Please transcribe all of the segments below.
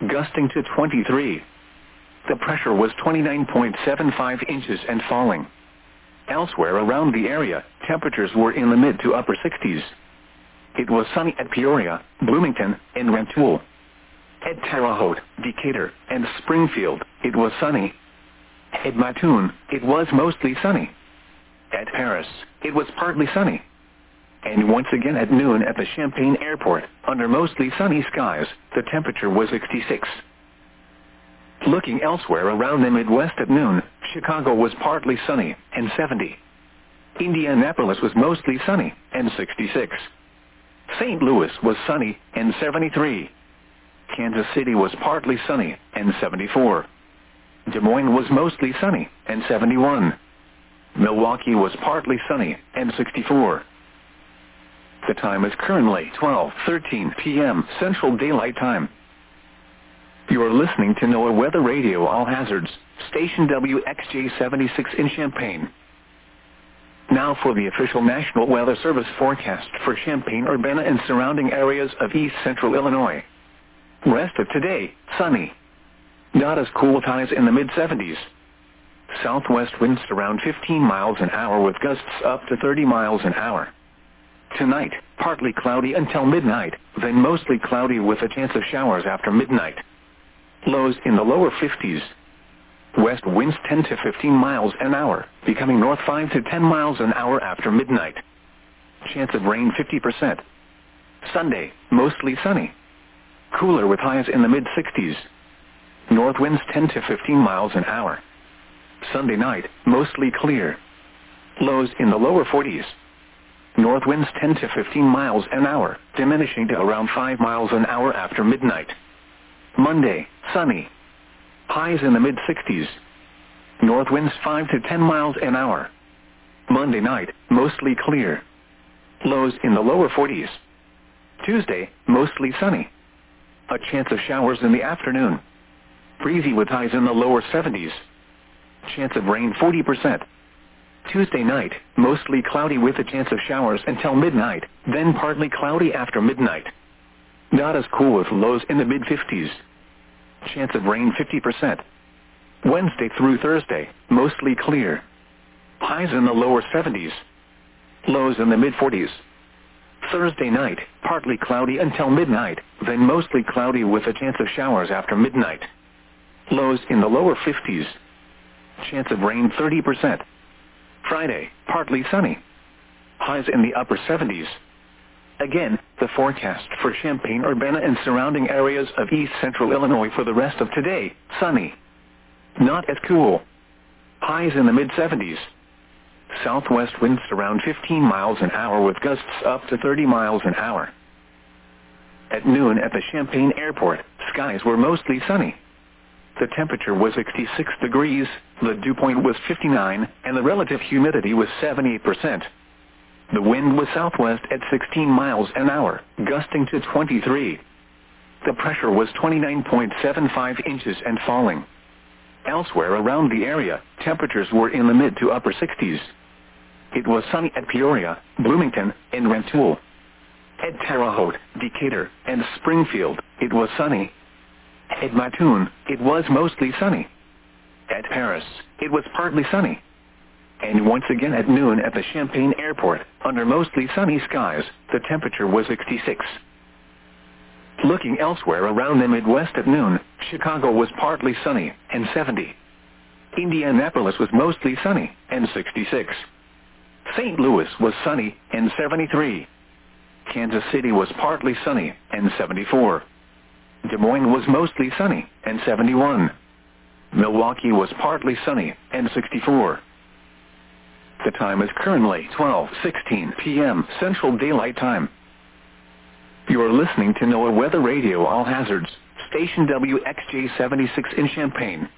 gusting to 23. The pressure was 29.75 inches and falling. Elsewhere around the area, temperatures were in the mid to upper 60s. It was sunny at Peoria, Bloomington, and Rantoul. At Terre Haute, Decatur, and Springfield, it was sunny. At Mattoon, it was mostly sunny. At Paris, it was partly sunny. And once again at noon at the Champaign Airport, under mostly sunny skies, the temperature was 66. Looking elsewhere around the Midwest at noon, Chicago was partly sunny, and 70. Indianapolis was mostly sunny, and 66. St. Louis was sunny, and 73. Kansas City was partly sunny, and 74. Des Moines was mostly sunny, and 71. Milwaukee was partly sunny, and 64. The time is currently 12:13 p.m. Central Daylight Time. You are listening to NOAA Weather Radio All Hazards, station WXJ-76 in Champaign. Now for the official National Weather Service forecast for Champaign-Urbana and surrounding areas of east central Illinois. Rest of today, sunny. Not as cool, highs in the mid-70s. Southwest winds around 15 miles an hour with gusts up to 30 miles an hour. Tonight, partly cloudy until midnight, then mostly cloudy with a chance of showers after midnight. Lows in the lower 50s. West winds 10 to 15 miles an hour, becoming north 5 to 10 miles an hour after midnight. Chance of rain 50%. Sunday, mostly sunny. Cooler with highs in the mid-60s. North winds 10 to 15 miles an hour. Sunday night, mostly clear. Lows in the lower 40s. North winds 10 to 15 miles an hour, diminishing to around 5 miles an hour after midnight. Monday, sunny. Highs in the mid-60s. North winds 5 to 10 miles an hour. Monday night, mostly clear. Lows in the lower 40s. Tuesday, mostly sunny. A chance of showers in the afternoon. Breezy with highs in the lower 70s. Chance of rain 40%. Tuesday night, mostly cloudy with a chance of showers until midnight, then partly cloudy after midnight. Not as cool with lows in the mid-50s. Chance of rain 50%. Wednesday through Thursday, mostly clear. Highs in the lower 70s. Lows in the mid-40s. Thursday night, partly cloudy until midnight, then mostly cloudy with a chance of showers after midnight. Lows in the lower 50s. Chance of rain 30%. Friday, partly sunny. Highs in the upper 70s. Again, the forecast for Champaign-Urbana and surrounding areas of east central Illinois for the rest of today, sunny. Not as cool. Highs in the mid-70s. Southwest winds around 15 miles an hour with gusts up to 30 miles an hour. At noon at the Champaign Airport, skies were mostly sunny. The temperature was 66 degrees, the dew point was 59, and the relative humidity was 78%. The wind was southwest at 16 miles an hour, gusting to 23. The pressure was 29.75 inches and falling. Elsewhere around the area, temperatures were in the mid to upper 60s. It was sunny at Peoria, Bloomington, and Rantoul. At Terre Haute, Decatur, and Springfield, it was sunny. At Mattoon, it was mostly sunny. At Paris, it was partly sunny. And once again at noon at the Champaign Airport, under mostly sunny skies, the temperature was 66. Looking elsewhere around the Midwest at noon, Chicago was partly sunny, and 70. Indianapolis was mostly sunny, and 66. St. Louis was sunny, and 73. Kansas City was partly sunny, and 74. Des Moines was mostly sunny, and 71. Milwaukee was partly sunny, and 64. The time is currently 12:16 p.m. Central Daylight Time. You are listening to NOAA Weather Radio All Hazards, station WXJ-76 in Champaign.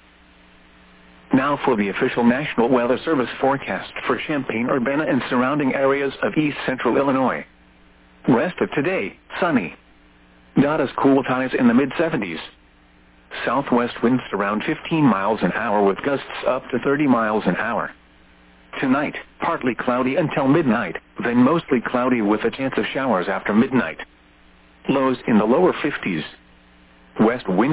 Now for the official National Weather Service forecast for Champaign-Urbana and surrounding areas of east central Illinois. Rest of today, sunny. Not as cool, highs in the mid-70s. Southwest winds around 15 miles an hour with gusts up to 30 miles an hour. Tonight, partly cloudy until midnight, then mostly cloudy with a chance of showers after midnight. Lows in the lower 50s. West winds